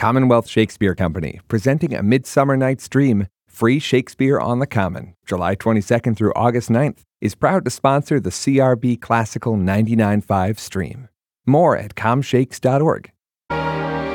Commonwealth Shakespeare Company, presenting A Midsummer Night's Dream, free Shakespeare on the Common, July 22nd through August 9th, is proud to sponsor the CRB Classical 99.5 stream. More at comshakes.org.